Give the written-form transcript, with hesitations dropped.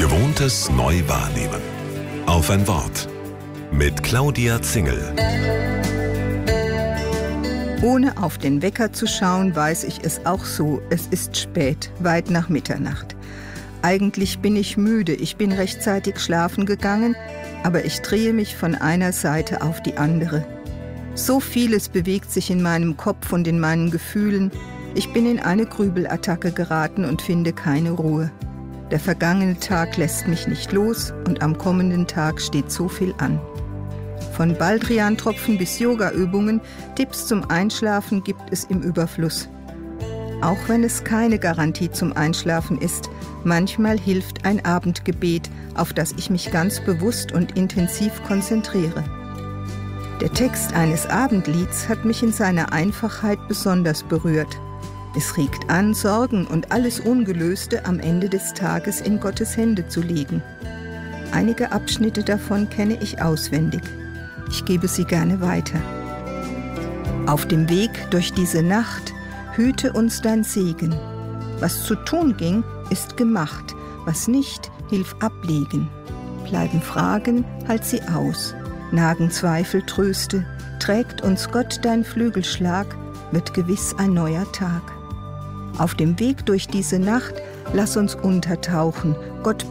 Gewohntes neu wahrnehmen. Auf ein Wort. Mit Claudia Zingel. Ohne auf den Wecker zu schauen, weiß ich es auch so. Es ist spät, weit nach Mitternacht. Eigentlich bin ich müde, ich bin rechtzeitig schlafen gegangen, aber ich drehe mich von einer Seite auf die andere. So vieles bewegt sich in meinem Kopf und in meinen Gefühlen. Ich bin in eine Grübelattacke geraten und finde keine Ruhe. Der vergangene Tag lässt mich nicht los und am kommenden Tag steht so viel an. Von Baldrian-Tropfen bis Yoga-Übungen, Tipps zum Einschlafen gibt es im Überfluss. Auch wenn es keine Garantie zum Einschlafen ist, manchmal hilft ein Abendgebet, auf das ich mich ganz bewusst und intensiv konzentriere. Der Text eines Abendlieds hat mich in seiner Einfachheit besonders berührt. Es regt an, Sorgen und alles Ungelöste am Ende des Tages in Gottes Hände zu legen. Einige Abschnitte davon kenne ich auswendig. Ich gebe sie gerne weiter. Auf dem Weg durch diese Nacht hüte uns dein Segen. Was zu tun ging, ist gemacht. Was nicht, hilf ablegen. Bleiben Fragen, halt sie aus. Nagen Zweifel, tröste. Trägt uns Gott dein Flügelschlag, wird gewiss ein neuer Tag. Auf dem Weg durch diese Nacht, lass uns untertauchen, Gott